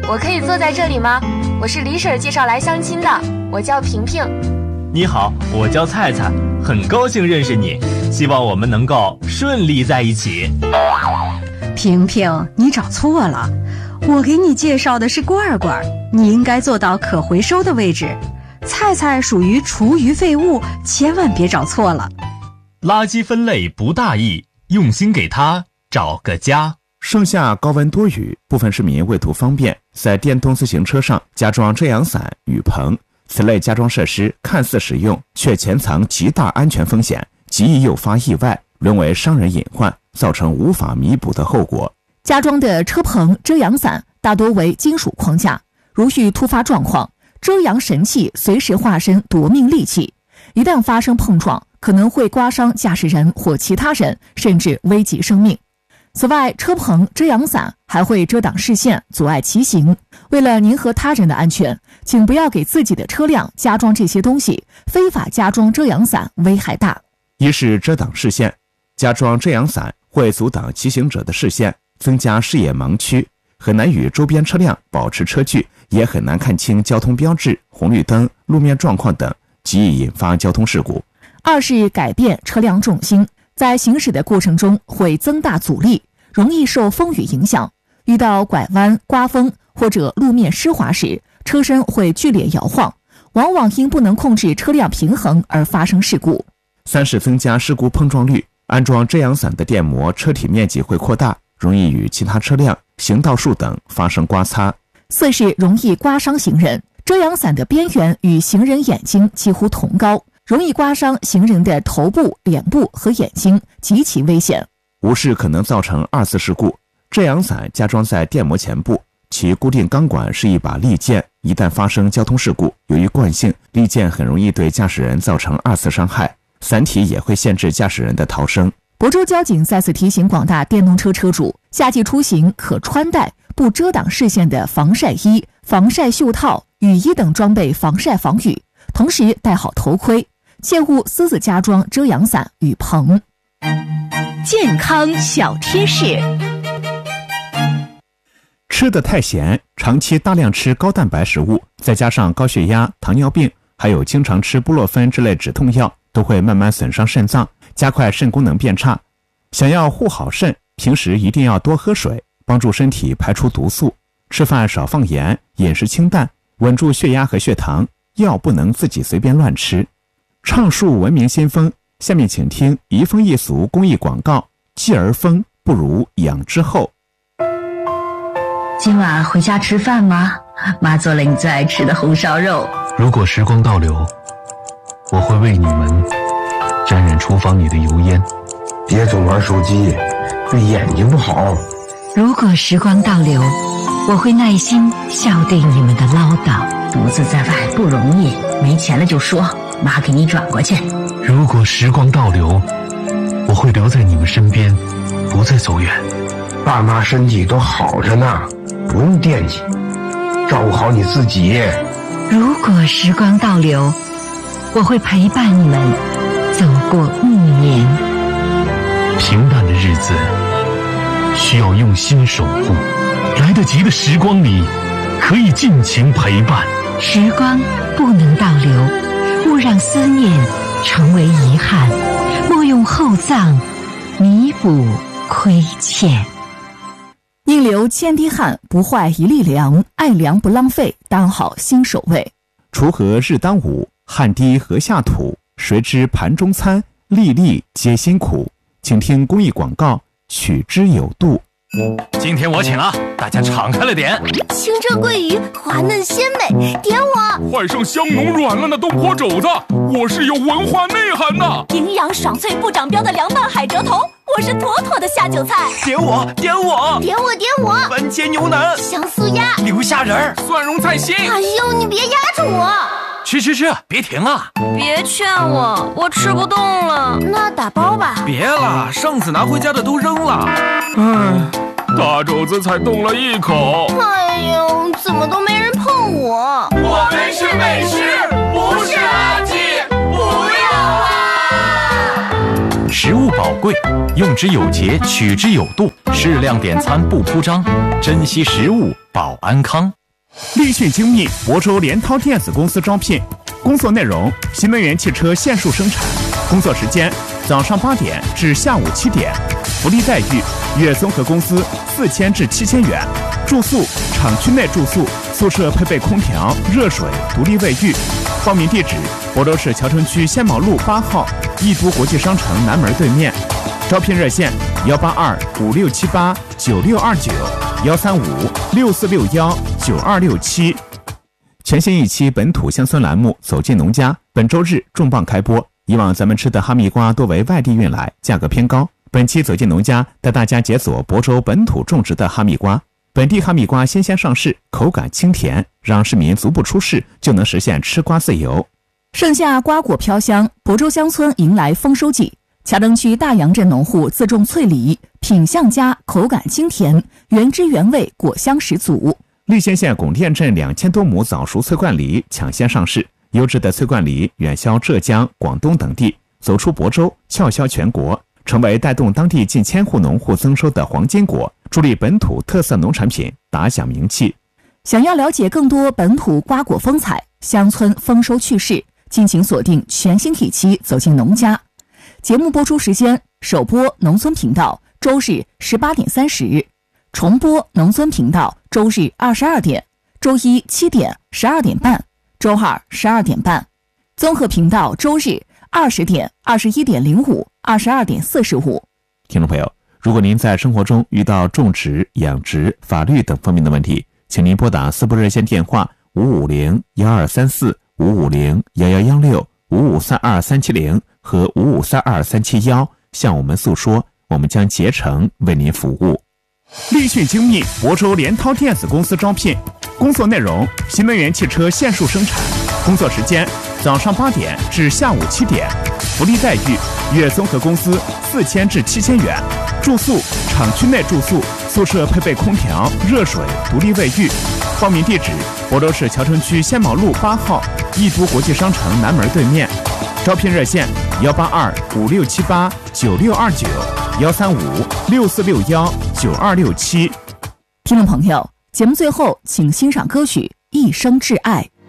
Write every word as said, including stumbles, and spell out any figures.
我可以坐在这里吗？我是李婶介绍来相亲的，我叫萍萍。 你好，我叫菜菜，很高兴认识你，希望我们能够顺利在一起。 萍萍，你找错了，我给你介绍的是罐罐，你应该坐到可回收的位置。菜菜属于厨余废物，千万别找错了。 垃圾分类不大意，用心给它找个家。 盛夏高温多雨，部分市民为图方便，在电动自行车上加装遮阳伞、雨棚。此类加装设施看似实用，却潜藏极大安全风险，极易诱发意外，沦为伤人隐患，造成无法弥补的后果。 加装的车棚、遮阳伞大多为金属框架，如遇突发状况，遮阳神器随时化身夺命利器，一旦发生碰撞，可能会刮伤驾驶人或其他人，甚至危及生命。此外，车棚、遮阳伞还会遮挡视线，阻碍骑行。为了您和他人的安全，请不要给自己的车辆加装这些东西，非法加装遮阳伞危害大。 一是遮挡视线，加装遮阳伞会阻挡骑行者的视线，增加视野盲区，很难与周边车辆保持车距，也很难看清交通标志、红绿灯、路面状况等，极易引发交通事故。 二是改变车辆重心，在行驶的过程中会增大阻力，容易受风雨影响，遇到拐弯、刮风或者路面湿滑时，车身会剧烈摇晃，往往因不能控制车辆平衡而发生事故。 三是增加事故碰撞率，安装遮阳伞的电膜车体面积会扩大，容易与其他车辆、行道树等发生刮擦。 四是容易刮伤行人，遮阳伞的边缘与行人眼睛几乎同高，容易刮伤行人的头部、脸部和眼睛，极其危险。 五是可能造成二次事故。遮阳伞加装在电膜前部，其固定钢管是一把利剑，一旦发生交通事故，由于惯性，利剑很容易对驾驶人造成二次伤害，伞体也会限制驾驶人的逃生。 亳州交警再次提醒广大电动车车主，夏季出行可穿戴不遮挡视线的防晒衣、防晒袖套、雨衣等装备防晒防雨，同时戴好头盔，切勿私自加装遮阳伞、雨棚。 健康小贴士： 吃得太咸，长期大量吃高蛋白食物，再加上高血压、糖尿病，还有经常吃布洛芬之类止痛药，都会慢慢损伤肾脏，加快肾功能变差。想要护好肾，平时一定要多喝水，帮助身体排出毒素，吃饭少放盐，饮食清淡，稳住血压和血糖，药不能自己随便乱吃。畅述文明先锋，下面请听移风易俗公益广告：继而风不如养之后。 今晚回家吃饭吗？妈做了你最爱吃的红烧肉。 如果时光倒流，我会为你们沾染厨房里的油烟。 别总玩手机，对眼睛不好。 如果时光倒流，我会耐心笑对你们的唠叨。独自在外不容易，没钱了就说，妈给你转过去。 如果时光倒流，我会留在你们身边，不再走远。 爸妈身体都好着呢，不用惦记，照顾好你自己。 如果时光倒流，我会陪伴你们走过一年。 平淡的日子需要用心守护，来得及的时光里可以尽情陪伴。 时光不能倒流，勿让思念成为遗憾，莫用厚葬弥补亏欠。 宁流千滴汗，不坏一粒粮，爱粮不浪费，当好新手味。 锄禾日当午，汗滴禾下土，谁知盘中餐，粒粒皆辛苦。请听公益广告，取之有度。 今天我请啊，大家敞开了点。 清蒸桂鱼滑嫩鲜美，点我！ 换上香浓软烂的东坡肘子，我是有文化内涵的。 营养爽脆不长膘的凉拌海蜇头，我是妥妥的下酒菜。 点我点我点我点我！ 番茄牛腩、 香酥鸭、 牛虾仁、 蒜蓉菜心。 哎呦，你别压着我！ 吃吃吃，别停啊！ 别劝我，我吃不动了。那打包吧。 别了，上次拿回家的都扔了。 唉，大肘子才动了一口。 哎呦，怎么都没人碰我？ 我们是美食，不是垃圾，不要啊！ 食物宝贵，用之有节，取之有度，适量点餐不铺张，珍惜食物保安康。 立讯精密亳州联涛电子公司招聘，工作内容：新能源汽车线束生产，工作时间：早上八点至下午七点，福利待遇：月综合工资四千至七千元，住宿厂区内住宿，宿舍配备空调、热水、独立卫浴。报名地址：亳州市谯城区仙毛路八号易都国际商城南门对面。招聘热线：幺八二五六七八九六二九，幺三五六四六幺九二六七。全新一期本土乡村栏目《走进农家》，本周日重磅开播。以往咱们吃的哈密瓜多为外地运来，价格偏高。本期《走进农家》带大家解锁亳州本土种植的哈密瓜。本地哈密瓜新鲜上市，口感清甜，让市民足不出市就能实现吃瓜自由。 盛夏瓜果飘香，亳州乡村迎来丰收季。谯城区大杨镇农户自种脆梨，品相佳，口感清甜，原汁原味，果香十足。 蓟县县拱店镇两千多亩早熟脆冠梨抢先上市，优质的脆冠梨远销浙江、广东等地，走出亳州，翘销全国，成为带动当地近千户农户增收的黄金果，助力本土特色农产品打响名气。 想要了解更多本土瓜果风采、乡村丰收趣事，敬请锁定全新体期《走进农家》。节目播出时间：首播农村频道周日十八点三十，重播农村频道周日二十二点，周一七点、十二点半，周二十二点半。综合频道周日二十点、二十一点零五、二十二点四十五。 听众朋友，如果您在生活中遇到种植、养殖、法律等方面的问题，请您拨打四部热线电话五五零幺二三四、五五零幺幺幺六、五五三二三七零和五五三二三七幺，向我们诉说，我们将竭诚为您服务。立讯精密亳州联涛电子公司招聘，工作内容：新能源汽车线束生产，工作时间：早上八点至下午七点，福利待遇：月综合工资四千至七千元，住宿厂区内住宿，宿舍配备空调、热水、独立卫浴。报名地址：亳州市谯城区仙毛路八号易都国际商城南门对面。招聘热线：幺八二五六七八九六二九，幺三五六四六幺九二六七。 听众朋友，节目最后请欣赏歌曲《一生挚爱》。